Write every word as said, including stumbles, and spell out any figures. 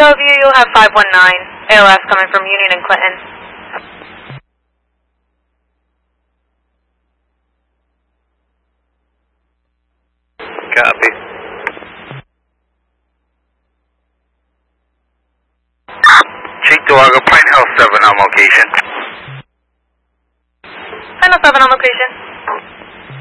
Bellevue, you'll have five one nine, A L S coming from Union and Clinton. Copy. Chief Delago, Pine Hill seven on location. Pine Hill seven on location.